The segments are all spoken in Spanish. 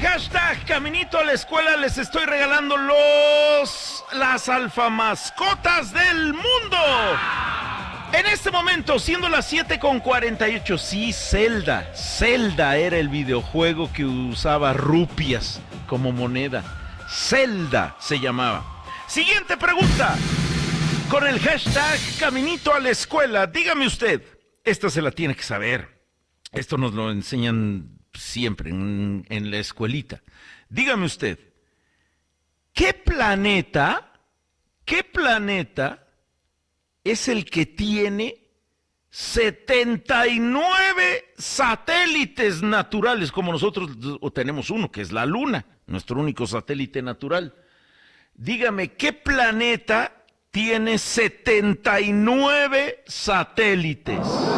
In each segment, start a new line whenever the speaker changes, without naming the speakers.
hashtag Caminito a la Escuela les estoy regalando las alfamascotas del mundo. En este momento, siendo las 7:48, sí, Zelda era el videojuego que usaba rupias como moneda. Zelda se llamaba. Siguiente pregunta. Con el hashtag Caminito a la Escuela, dígame usted, esta se la tiene que saber. Esto nos lo enseñan siempre en la escuelita. Dígame usted, ¿qué planeta es el que tiene 79 satélites naturales, como nosotros tenemos uno, que es la Luna, nuestro único satélite natural? Dígame, ¿qué planeta tiene 79 satélites?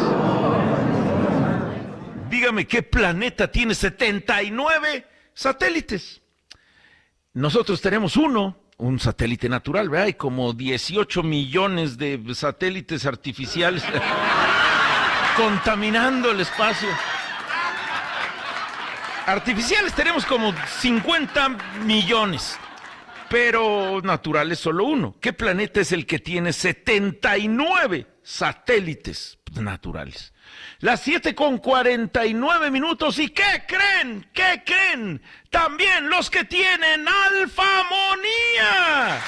Dígame, ¿qué planeta tiene 79 satélites? Nosotros tenemos un satélite natural, ¿verdad? Hay como 18 millones de satélites artificiales contaminando el espacio. Artificiales tenemos como 50 millones, pero naturales solo uno. ¿Qué planeta es el que tiene 79 satélites naturales? Las 7:49 ¿y qué creen? ¿Qué creen? También los que tienen alfamonía.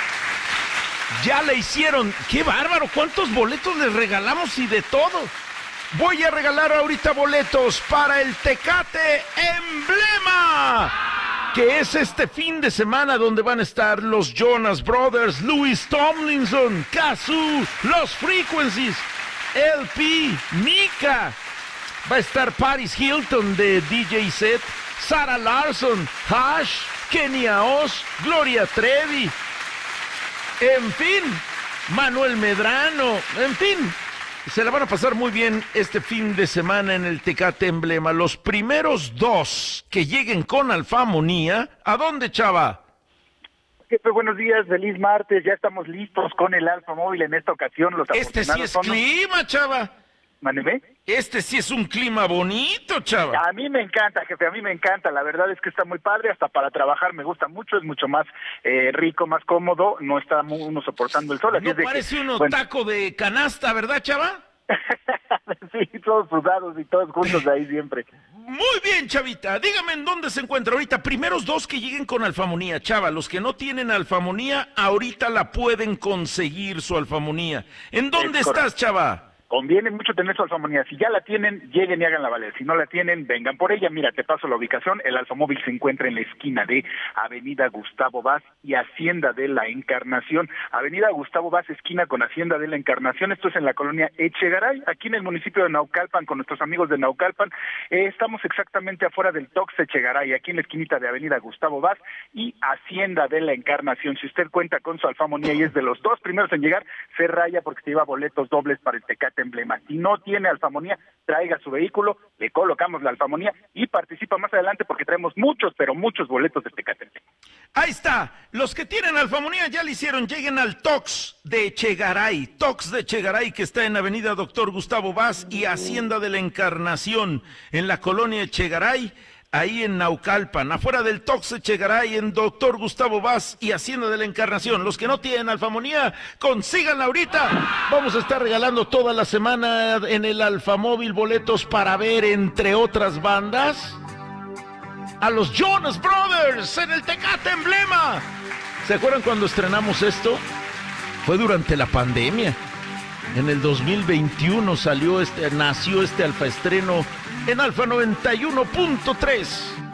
Ya le hicieron. ¡Qué bárbaro! ¿Cuántos boletos les regalamos y de todo? Voy a regalar ahorita boletos para el Tecate Emblema, que es este fin de semana donde van a estar los Jonas Brothers, Louis Tomlinson, Kazoo, los Frequencies, LP, Mika. Va a estar Paris Hilton de DJ Set, Sarah Larson, Hash, Kenia Oz, Gloria Trevi, en fin, Manuel Medrano, en fin. Se la van a pasar muy bien este fin de semana en el Tecate Emblema. Los primeros 2 que lleguen con alfamonía, ¿a dónde, chava?
Jefe, buenos días, feliz martes, ya estamos listos con el Alfa Móvil en esta ocasión.
Este sí es clima, chava.
¿Mándeme?
Este sí es un clima bonito, chava.
A mí me encanta, jefe, a mí me encanta, la verdad es que está muy padre, hasta para trabajar me gusta mucho, es mucho más rico, más cómodo, no está uno soportando el sol. Así
no
es de
parece
que,
uno taco de canasta, ¿verdad, chava?
Sí, todos sudados y todos juntos ahí siempre.
Muy bien, chavita, dígame en dónde se encuentra ahorita. Primeros 2 que lleguen con alfamonía, chava. Los que no tienen alfamonía, ahorita la pueden conseguir su alfamonía. ¿En dónde estás, chava?
Conviene mucho tener su alfamonía. Si ya la tienen, lleguen y háganla valer. Si no la tienen, vengan por ella. Mira, te paso la ubicación. El Alfamóvil se encuentra en la esquina de Avenida Gustavo Vaz y Hacienda de la Encarnación. Avenida Gustavo Vaz, esquina con Hacienda de la Encarnación. Esto es en la colonia Echegaray, aquí en el municipio de Naucalpan, con nuestros amigos de Naucalpan. Estamos exactamente afuera del Tox Echegaray, aquí en la esquinita de Avenida Gustavo Vaz y Hacienda de la Encarnación. Si usted cuenta con su alfamonía y es de los 2 primeros en llegar, se raya porque se lleva boletos dobles para el Tecate Emblema. Si no tiene alfamonía, traiga su vehículo, le colocamos la alfamonía y participa más adelante porque traemos muchos, pero muchos boletos de Tecate Emblema.
Ahí está, los que tienen alfamonía ya lo hicieron, lleguen al Tox de Echegaray, que está en Avenida Doctor Gustavo Vaz y Hacienda de la Encarnación, en la colonia Echegaray, ahí en Naucalpan, afuera del Tox Echegaray, en Doctor Gustavo Vaz y Hacienda de la Encarnación. Los que no tienen alfamonía, consíganla ahorita. Vamos a estar regalando toda la semana en el Alfamóvil boletos para ver, entre otras bandas, a los Jonas Brothers en el Tecate Emblema. ¿Se acuerdan cuando estrenamos esto? Fue durante la pandemia. En el 2021 nació este alfaestreno en Alfa 91.3.